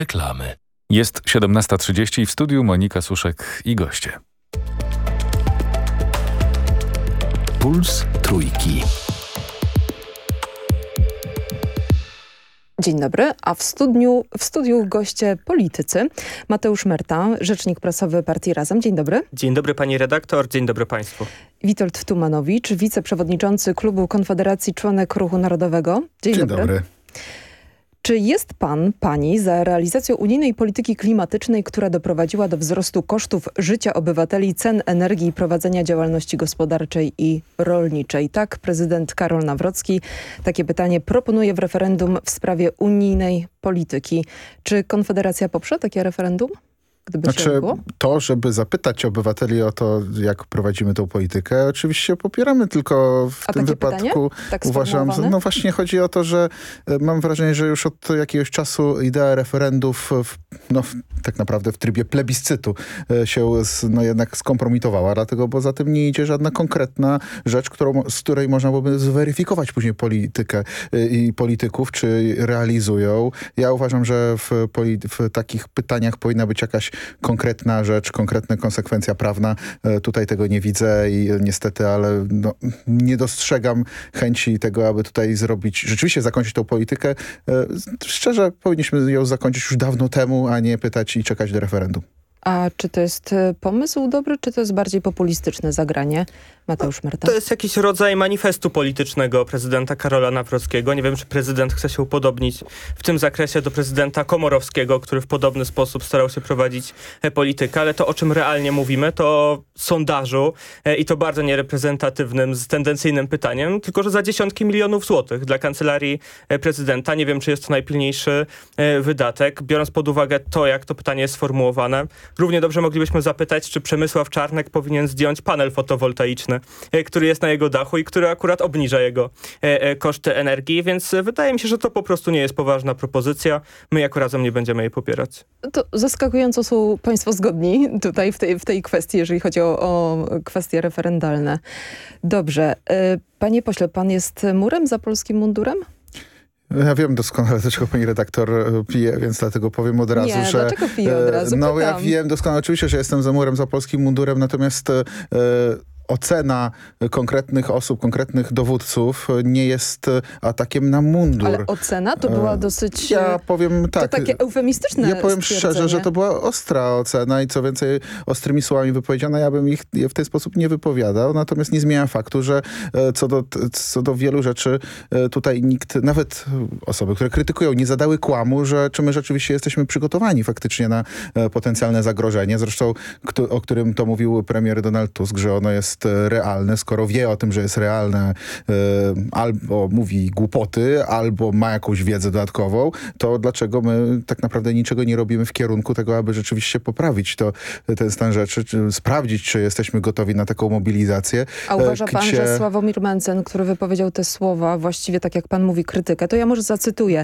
Reklamy. Jest 17:30 w studiu Monika Suszek i goście. Puls Trójki. Dzień dobry, a w studiu goście politycy. Mateusz Merta, rzecznik prasowy Partii Razem. Dzień dobry. Dzień dobry pani redaktor, dzień dobry państwu. Witold Tumanowicz, wiceprzewodniczący Klubu Konfederacji, członek Ruchu Narodowego. Dzień dobry. Czy jest pani za realizacją unijnej polityki klimatycznej, która doprowadziła do wzrostu kosztów życia obywateli, cen energii i prowadzenia działalności gospodarczej i rolniczej? Tak, prezydent Karol Nawrocki takie pytanie proponuje w referendum w sprawie unijnej polityki. Czy Konfederacja poprze takie referendum? To, żeby zapytać obywateli o to, jak prowadzimy tą politykę, oczywiście popieramy, tylko w tym wypadku tak uważam, że właśnie chodzi o to, że mam wrażenie, że już od jakiegoś czasu idea referendów tak naprawdę w trybie plebiscytu się jednak skompromitowała, dlatego, bo za tym nie idzie żadna konkretna rzecz, z której można byłoby zweryfikować później politykę i polityków, czy realizują. Ja uważam, że w takich pytaniach powinna być jakaś konkretna rzecz, konkretna konsekwencja prawna. Tutaj tego nie widzę i niestety, ale nie dostrzegam chęci tego, aby tutaj rzeczywiście zakończyć tą politykę. Szczerze, powinniśmy ją zakończyć już dawno temu, a nie pytać i czekać do referendum. A czy to jest pomysł dobry, czy to jest bardziej populistyczne zagranie? Mateusz Merta. To jest jakiś rodzaj manifestu politycznego prezydenta Karola Nawrockiego. Nie wiem, czy prezydent chce się upodobnić w tym zakresie do prezydenta Komorowskiego, który w podobny sposób starał się prowadzić politykę, ale to, o czym realnie mówimy, to sondażu i to bardzo niereprezentatywnym, z tendencyjnym pytaniem, tylko że za dziesiątki milionów złotych dla kancelarii prezydenta. Nie wiem, czy jest to najpilniejszy wydatek. Biorąc pod uwagę to, jak to pytanie jest sformułowane, równie dobrze moglibyśmy zapytać, czy Przemysław Czarnek powinien zdjąć panel fotowoltaiczny, który jest na jego dachu i który akurat obniża jego koszty energii, więc wydaje mi się, że to po prostu nie jest poważna propozycja. My jako Razem nie będziemy jej popierać. To zaskakująco są państwo zgodni tutaj w tej kwestii, jeżeli chodzi o kwestie referendalne. Dobrze. Panie pośle, pan jest murem za polskim mundurem? Ja wiem doskonale, dlaczego pani redaktor pije, więc dlatego powiem od razu, że... dlaczego pije od razu? Ja wiem doskonale, oczywiście, że jestem za murem, za polskim mundurem, natomiast... ocena konkretnych osób, konkretnych dowódców nie jest atakiem na mundur. Ale ocena to była dosyć... Ja powiem tak. To takie eufemistyczne Ja powiem szczerze, że to była ostra ocena i co więcej ostrymi słowami wypowiedziana, ja bym ich w ten sposób nie wypowiadał. Natomiast nie zmienia faktu, że co do wielu rzeczy tutaj nikt, nawet osoby, które krytykują, nie zadały kłamu, czy my rzeczywiście jesteśmy przygotowani faktycznie na potencjalne zagrożenie. Zresztą o którym to mówił premier Donald Tusk, że ono jest realne, skoro wie o tym, że jest realne, albo mówi głupoty, albo ma jakąś wiedzę dodatkową, to dlaczego my tak naprawdę niczego nie robimy w kierunku tego, aby rzeczywiście poprawić ten stan rzeczy, sprawdzić, czy jesteśmy gotowi na taką mobilizację. A uważa pan, że Sławomir Mencen, który wypowiedział te słowa, właściwie tak jak pan mówi, krytykę, to ja może zacytuję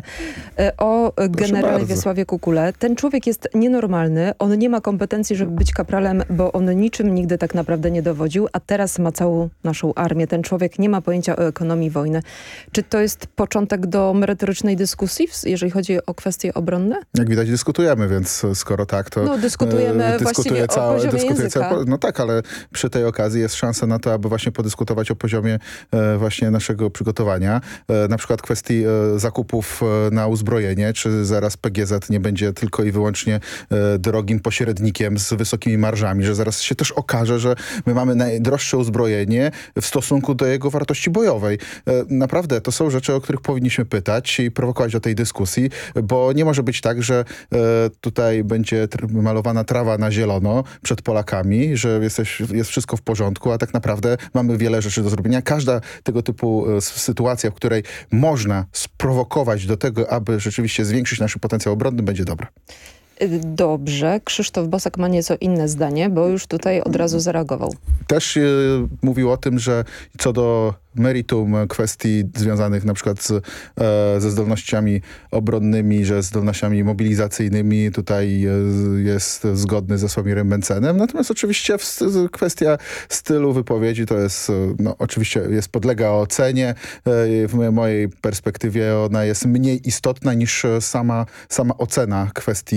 o generale Wiesławie Kukule. Ten człowiek jest nienormalny, on nie ma kompetencji, żeby być kapralem, bo on niczym nigdy tak naprawdę nie dowodził, a teraz ma całą naszą armię. Ten człowiek nie ma pojęcia o ekonomii wojny. Czy to jest początek do merytorycznej dyskusji, jeżeli chodzi o kwestie obronne? Jak widać dyskutujemy, więc skoro tak, to... dyskutujemy właściwie o poziomie języka. No tak, ale przy tej okazji jest szansa na to, aby właśnie podyskutować o poziomie właśnie naszego przygotowania. Na przykład kwestii zakupów na uzbrojenie, czy zaraz PGZ nie będzie tylko i wyłącznie drogim pośrednikiem z wysokimi marżami, że zaraz się też okaże, że my mamy najdroższe uzbrojenie w stosunku do jego wartości bojowej. Naprawdę to są rzeczy, o których powinniśmy pytać i prowokować do tej dyskusji, bo nie może być tak, że tutaj będzie malowana trawa na zielono przed Polakami, że jest wszystko w porządku, a tak naprawdę mamy wiele rzeczy do zrobienia. Każda tego typu sytuacja, w której można sprowokować do tego, aby rzeczywiście zwiększyć nasz potencjał obronny, będzie dobra. Dobrze. Krzysztof Bosak ma nieco inne zdanie, bo już tutaj od razu zareagował. Też mówił o tym, że co do meritum kwestii związanych na przykład ze zdolnościami obronnymi, że zdolnościami mobilizacyjnymi tutaj jest zgodny ze Sławomirem Mencenem. Natomiast oczywiście kwestia stylu wypowiedzi to jest, oczywiście podlega ocenie. W mojej perspektywie ona jest mniej istotna niż sama ocena kwestii